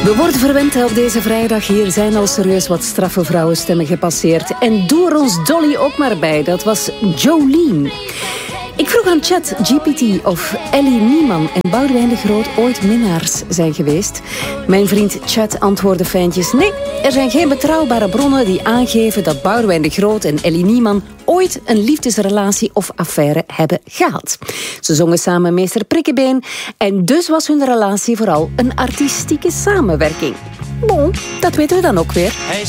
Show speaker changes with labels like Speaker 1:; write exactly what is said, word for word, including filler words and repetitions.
Speaker 1: We worden verwend op deze vrijdag. Hier zijn al serieus wat straffe vrouwenstemmen gepasseerd. En doe er ons Dolly ook maar bij. Dat was Jolene. Ik vroeg aan ChatGPT of Ellie Niemann en Boudewijn de Groot ooit minnaars zijn geweest. Mijn vriend Chat antwoordde fijntjes: nee, er zijn geen betrouwbare bronnen die aangeven dat Boudewijn de Groot en Ellie Niemann ooit een liefdesrelatie of affaire hebben gehad. Ze zongen samen Meester Prikkebeen en dus was hun relatie vooral een artistieke samenwerking. Bon, dat weten we dan ook weer.